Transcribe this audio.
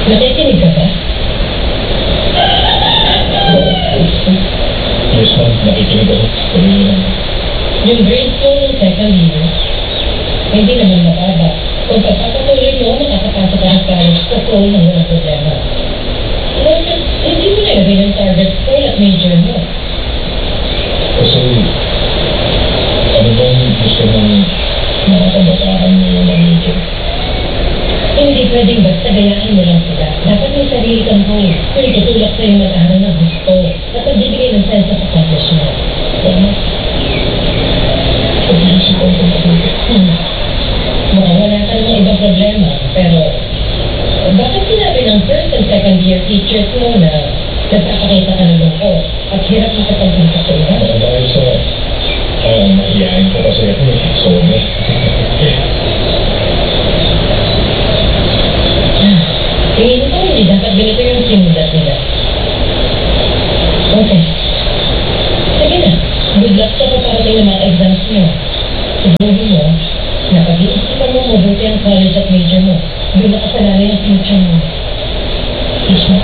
Nakikinig ka ba? Yes, ma'am. Nakikinig ako. Sabihin lang. Yung grade school ng second year, hindi naman mababa. Kung pagpapatuloy mo, makakapasok ka ng college sa phone ng walang problema. Well, hindi mo nilagay ng target school at major mo. Kasi, ano bang gusto ng mga kabataan ngayon na major? Hindi pwedeng basta gayaan mo lang sila. Dapat may sarili kang goal. Kung itutulak sa'yo mag-aaral ng gusto at magbibigay ng sense of accomplishment. Tama. Pag-iisipan ko mabuti. Mukhang wala ka namang ibang problema, pero bakit sinabi ng first and second year teachers mo na nagpapakita ka ng lungkot at hirap makapag-usap sa iba? Dahil sa mahihain ko kasi ako eh. Sobra. Tingin ko hindi dapat ganito yung sinulat nila. Okay. Sige na. Good luck sa paparating ng mga exams nyo. Siguro mo, napag-iisipan mo mabuti ang college at major mo. Doon nakasalalay ang future mo. Isma.